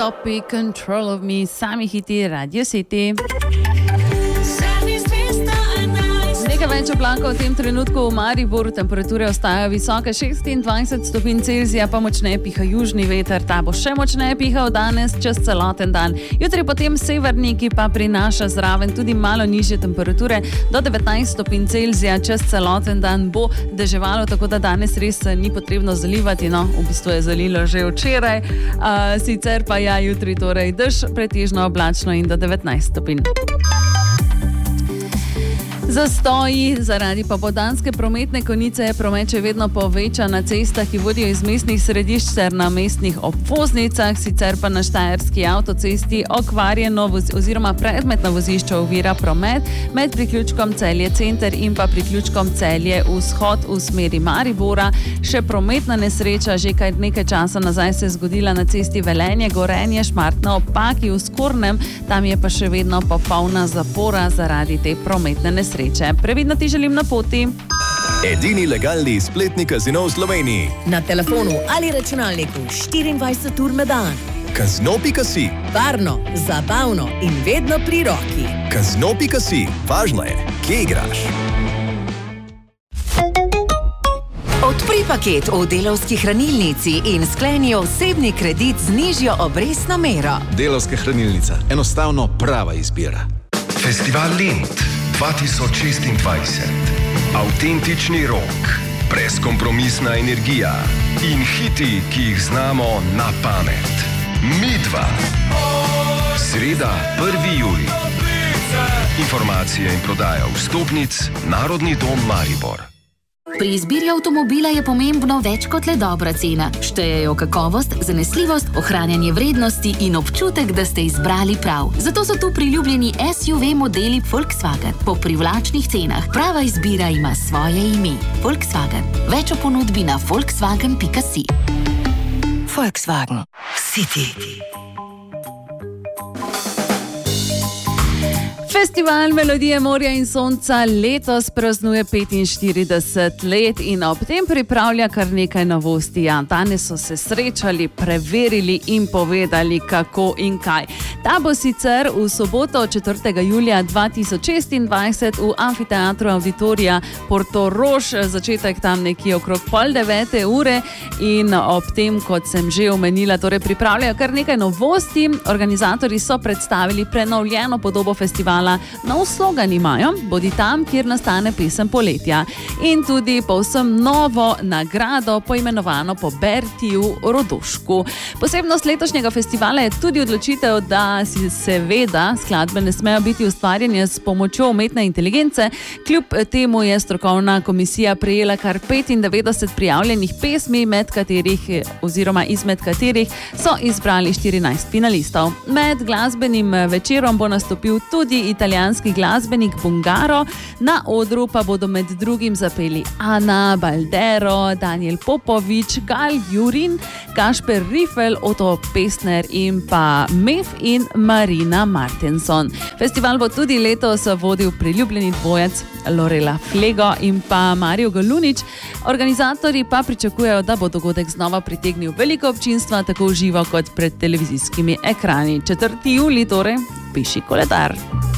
Topic, Control of Me, sami hiti Radio City. Nekaj več oblakov v tem trenutku v Mariboru, temperature ostajajo visoke, 26 stopinj Celzija, pa močneje piha južni veter, ta bo še močneje pihal danes čez celoten dan. Jutri potem severniki pa prinaša zraven tudi malo nižje temperature, do 19 stopinj Celzija čez celoten dan bo deževalo, tako da danes res ni potrebno zalivati, no, v bistvu je zalilo že včeraj, sicer pa ja, jutri torej dež, pretežno oblačno in do 19 stopinj. Zastoji zaradi popoldanske prometne konice je promet še vedno povečan na cestah, ki vodijo iz mestnih središč ter na mestnih obvoznicah, sicer pa na Štajerski avtocesti okvarjeno oziroma predmetno vozišče ovira promet med priključkom Celje center in pa priključkom Celje vzhod v smeri Maribora. Še prometna nesreča že nekaj časa nazaj se je zgodila na cesti Velenje, Gorenje, Šmartno ob Paki v Skornem, tam je pa še vedno popolna zapora zaradi te prometne nesreče. Previdno ti želim na poti. Edini legalni spletni kazino v Sloveniji. Na telefonu ali računalniku 24 ur na dan. Kazino.si. Varno, zabavno in vedno pri roki. Kazino.si. Važno je, kje igraš. Odpri paket v Delavski hranilnici in skleni osebni kredit z nižjo obrestno mero. Delavska hranilnica. Enostavno prava izbira. Festival Lent 2026. Avtentični rock, brezkompromisna energija in hiti, ki jih znamo na pamet. Midva. Sreda, 1. julij. Informacije in prodaja vstopnic Narodni dom Maribor. Pri izbiri avtomobila je pomembno več kot le dobra cena. Štejejo kakovost, zanesljivost, ohranjanje vrednosti in občutek, da ste izbrali prav. Zato so tu priljubljeni SUV modeli Volkswagen po privlačnih cenah. Prava izbira ima svoje ime. Volkswagen. Več o ponudbi na volkswagen.si. Volkswagen City. Festival Melodije morja in sonca letos praznuje 45 let in ob tem pripravlja kar nekaj novosti. Ja, danes so se srečali, preverili in povedali, kako in kaj. Ta bo sicer v soboto 4. julija 2026 v amfiteatru Auditorija Portorož, začetek tam nekje okrog 8:30 in ob tem, kot sem že omenila, torej pripravljajo kar nekaj novosti. Organizatorji so predstavili prenovljeno podobo festivala. Nov slogan imajo, bodi tam, kjer nastane pesem poletja. In tudi povsem novo nagrado, poimenovano po Bertiju Rodošku. Posebnost letošnjega festivala je tudi odločitev, da si seveda skladbe ne smejo biti ustvarjene s pomočjo umetne inteligence. Kljub temu je strokovna komisija prejela kar 95 prijavljenih pesmi, izmed katerih so izbrali 14 finalistov. Med glasbenim večerom bo nastopil tudi italijanski glasbenik Bungaro, na odru pa bodo med drugim zapeli Ana Baldero, Daniel Popovič, Gal Jurin, Gašper Rifel, Otto Pestner in pa Mef in Marina Martenson. Festival bo tudi letos vodil priljubljeni dvojec Lorela Flego in pa Mario Galunič. Organizatorji pa pričakujejo, da bo dogodek znova pritegnil veliko občinstva, tako v živo kot pred televizijskimi ekrani. 4. julij torej, piši koledar.